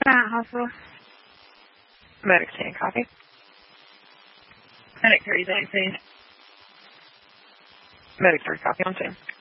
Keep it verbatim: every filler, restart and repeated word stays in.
Giant Hospital. Medic ten, copy. Medic three, Medic two. Medic three, copy on ten.